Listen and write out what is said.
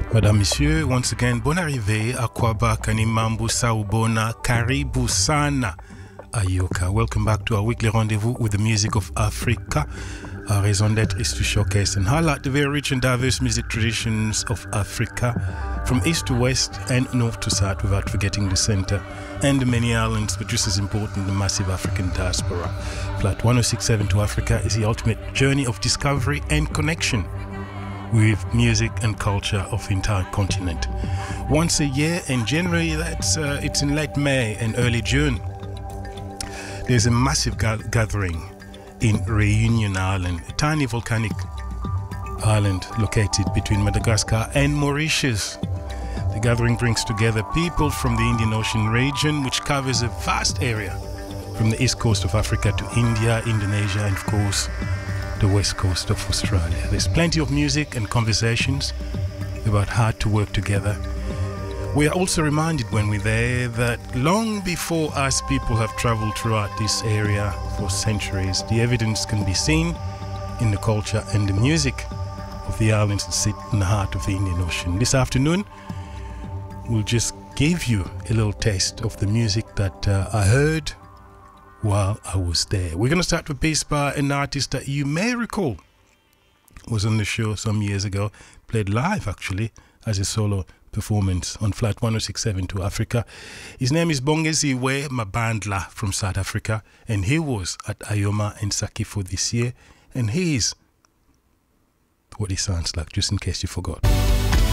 Madame, Monsieur, once again, bonne arrivée à Kwaba Kanimambu Saubona Karibu Sana Ayoka. Welcome back to our weekly rendezvous with the music of Africa. Our raison d'être is to showcase and highlight the very rich and diverse music traditions of Africa from east to west and north to south, without forgetting the center and the many islands, but just as important, the massive African diaspora. Flat 1067 to Africa is the ultimate journey of discovery and connection with music and culture of the entire continent. Once a year, and generally it's in late May and early June, there's a massive gathering in Reunion Island, a tiny volcanic island located between Madagascar and Mauritius. The gathering brings together people from the Indian Ocean region, which covers a vast area from the east coast of Africa to India, Indonesia, and of course the west coast of Australia. There's plenty of music and conversations about how to work together. We are also reminded when we're there that long before us people have traveled throughout this area for centuries, the evidence can be seen in the culture and the music of the islands that sit in the heart of the Indian Ocean. This afternoon, we'll just give you a little taste of the music that I heard while I was there. We're going to start with bass by an artist that you may recall was on the show some years ago, played live actually as a solo performance on Flight 1067 to Africa. His name is Bongeziwe Mabandla from South Africa, and he was at Ayoma and Sakifo this year, and he's what he sounds like, just in case you forgot.